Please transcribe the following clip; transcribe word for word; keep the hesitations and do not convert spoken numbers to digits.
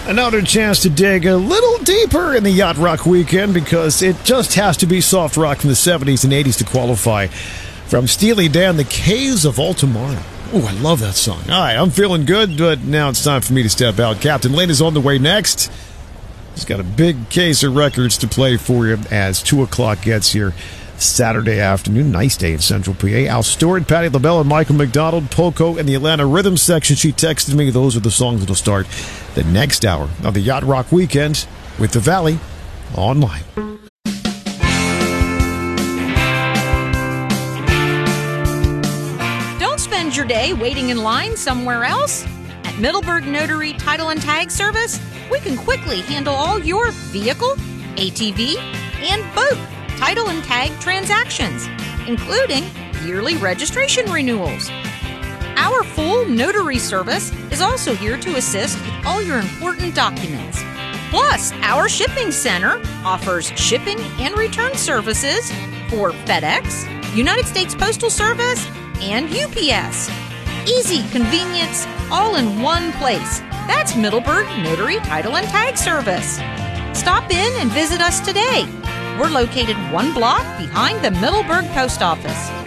Another chance to dig a little deeper in the Yacht Rock weekend because it just has to be soft rock from the seventies and eighties to qualify. From Steely Dan, The Caves of Altamont. Oh, I love that song. All right, I'm feeling good, but now it's time for me to step out. Captain Lane is on the way next. He's got a big case of records to play for you as two o'clock gets here Saturday afternoon. Nice day in Central P A. Al Stewart, Patti LaBelle, and Michael McDonald. Poco in the Atlanta Rhythm section. She texted me. Those are the songs that will start the next hour of the Yacht Rock Weekend with The Valley Online. Don't spend your day waiting in line somewhere else. At Middleburg Notary Title and Tag Service, we can quickly handle all your vehicle, A T V, and boat title and tag transactions, including yearly registration renewals. Our full notary service is also here to assist with all your important documents. Plus, our shipping center offers shipping and return services for FedEx, United States Postal Service, and U P S. Easy convenience, all in one place. That's Middleburg Notary Title and Tag Service. Stop in and visit us today. We're located one block behind the Middleburg Post Office.